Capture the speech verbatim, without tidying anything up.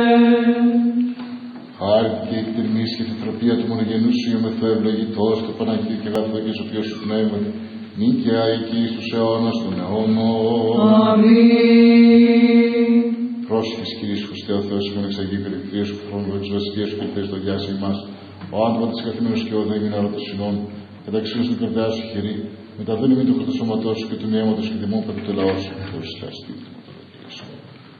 Χάρη και εκτιμής και θετροπία του μονογενού Σου με Θεό ευλογητός, το Παναγίου και αγαθό και σοφιό Σου πνεύμα, νίκαια εκεί στους αιώνας των αιώνων. Αμήν. Πρόσχες Κυρίς Χριστέ ο Θεός ημών εξαγεί περιφρίες Σου, χρόνου της βασιλείας Σου και θες το γιάση ημάς, ο άντμα της καθημένος και ο δέμιν άρα των συνών, καταξύνως την καρδιά Σου χειρή, με τα δόνημη του χρωτοσώματός Σου και του νιέματος και δημόπεδου του λαός Σου, Θεός Συλλαστή.